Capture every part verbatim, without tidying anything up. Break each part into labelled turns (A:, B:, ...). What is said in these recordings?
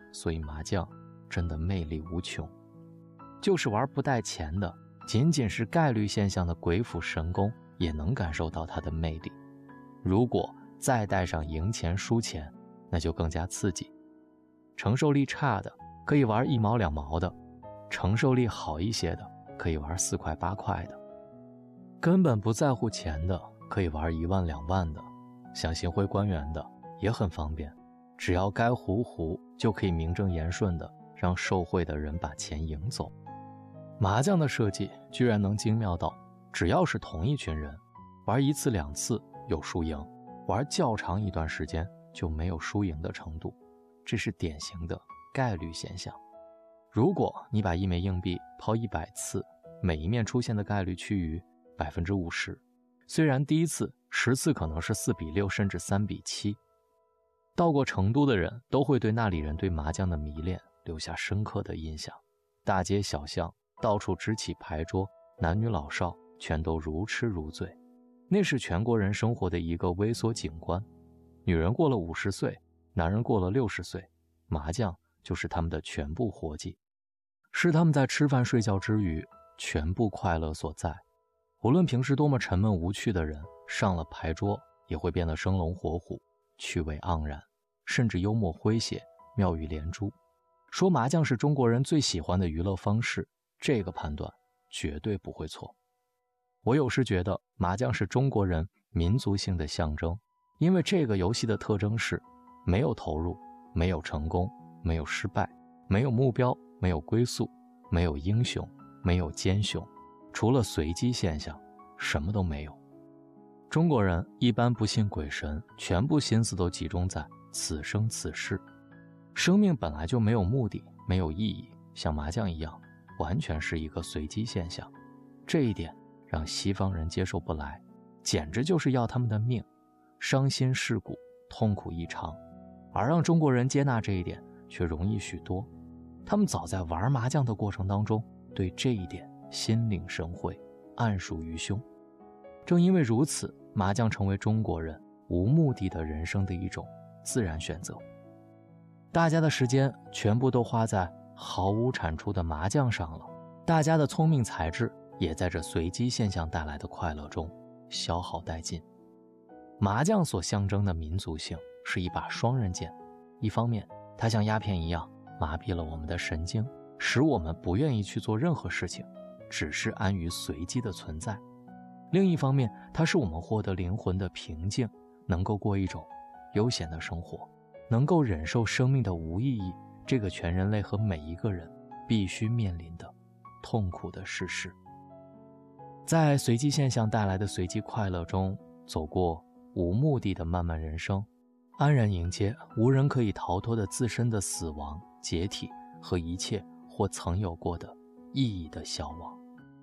A: 所以麻将真的魅力无穷。就是玩不带钱的，仅仅是概率现象的鬼斧神工，也能感受到它的魅力。如果再带上赢钱输钱，那就更加刺激。承受力差的可以玩一毛两毛的，承受力好一些的可以玩四块八块的，根本不在乎钱的可以玩一万两万的，想行贿官员的也很方便，只要该胡胡就可以名正言顺的让受贿的人把钱赢走。麻将的设计居然能精妙到，只要是同一群人，玩一次两次有输赢，玩较长一段时间就没有输赢的程度，这是典型的概率现象。如果你把一枚硬币抛一百次，每一面出现的概率趋于 百分之五十， 虽然第一次十次可能是四比六甚至三比七，到过成都的人都会对那里人对麻将的迷恋留下深刻的印象。大街小巷到处支起牌桌，男女老少全都如痴如醉，那是全国人生活的一个微缩景观。女人过了五十岁，男人过了六十岁，麻将就是他们的全部活计，是他们在吃饭睡觉之余全部快乐所在。无论平时多么沉闷无趣的人，上了牌桌也会变得生龙活虎，趣味盎然，甚至幽默诙谐，妙语连珠。说麻将是中国人最喜欢的娱乐方式，这个判断绝对不会错。我有时觉得麻将是中国人民族性的象征，因为这个游戏的特征是没有投入，没有成功，没有失败，没有目标，没有归宿，没有英雄，没有奸雄，除了随机现象什么都没有。中国人一般不信鬼神，全部心思都集中在此生此世。生命本来就没有目的，没有意义，像麻将一样完全是一个随机现象。这一点让西方人接受不来，简直就是要他们的命，伤心世故，痛苦异常。而让中国人接纳这一点却容易许多，他们早在玩麻将的过程当中对这一点心领神会，暗熟于胸。正因为如此，麻将成为中国人无目的的人生的一种自然选择。大家的时间全部都花在毫无产出的麻将上了，大家的聪明才智也在这随机现象带来的快乐中消耗殆尽。麻将所象征的民族性是一把双刃剑，一方面它像鸦片一样麻痹了我们的神经，使我们不愿意去做任何事情，只是安于随机的存在。另一方面，它使我们获得灵魂的平静，能够过一种悠闲的生活，能够忍受生命的无意义，这个全人类和每一个人必须面临的痛苦的事实。在随机现象带来的随机快乐中走过无目的的漫漫人生，安然迎接无人可以逃脱的自身的死亡、解体和一切或曾有过的意义的消亡。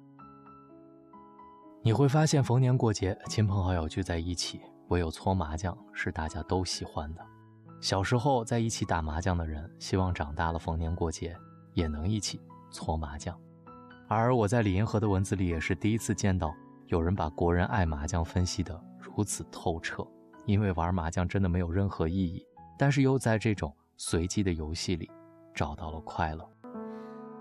A: 你会发现逢年过节亲朋好友聚在一起，唯有搓麻将是大家都喜欢的。小时候在一起打麻将的人，希望长大了逢年过节也能一起搓麻将。而我在李银河的文字里也是第一次见到有人把国人爱麻将分析得如此透彻，因为玩麻将真的没有任何意义，但是又在这种随机的游戏里找到了快乐。